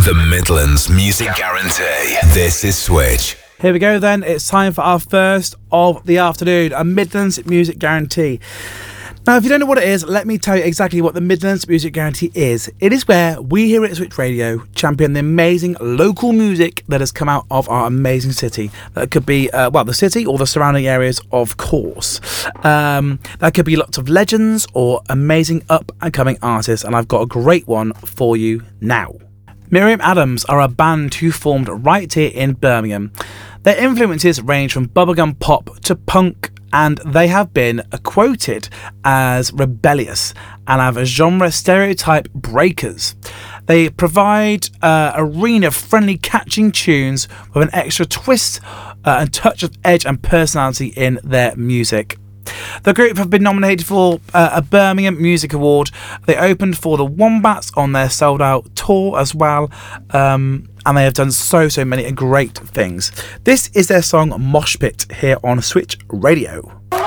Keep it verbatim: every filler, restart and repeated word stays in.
The Midlands Music Guarantee. This is Switch. Here we go then, it's time for our first of the afternoon, a Midlands Music Guarantee. Now, if you don't know what it is, let me tell you exactly what the Midlands Music Guarantee is. It is where we here at Switch Radio champion the amazing local music that has come out of our amazing city. That could be, uh, well, the city or the surrounding areas, of course. Um, that could be lots of legends or amazing up-and-coming artists, and I've got a great one for you now. Miriam Adams are a band who formed right here in Birmingham. Their influences range from bubblegum pop to punk, and they have been quoted as rebellious and have genre stereotype breakers. They provide uh, arena-friendly catching tunes with an extra twist uh, and touch of edge and personality in their music. The group have been nominated for uh, a Birmingham Music Award. They opened for the Wombats on their sold-out tour as well, um, and they have done so, so many great things. This is their song Mosh Pit here on Switch Radio.